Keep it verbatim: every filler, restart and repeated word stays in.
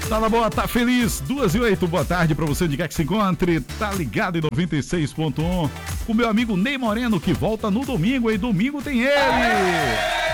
Tá na boa, tá feliz. Duas e oito, boa tarde pra você de que é que se encontre. Tá ligado em noventa e seis ponto um. Com meu amigo Ney Moreno, que volta no domingo, e domingo tem ele.